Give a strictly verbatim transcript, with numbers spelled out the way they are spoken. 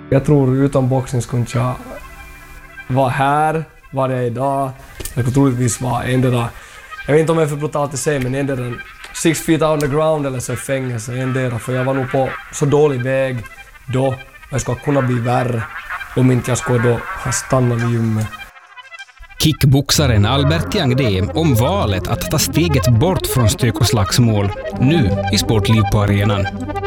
Jag tror utan boxning skulle jag vara här, var jag idag. Jag skulle troligtvis vara endera, jag vet inte om jag är för brutalt att säga, men endera six feet on the ground eller så i fängelse, endera. För jag var nog på så dålig väg då, jag ska kunna bli värre om inte jag ska då ha stannat vid gymmet. Kickboxaren Albert Jangdé om valet att ta steget bort från stök och slagsmål nu i Sportliv på arenan.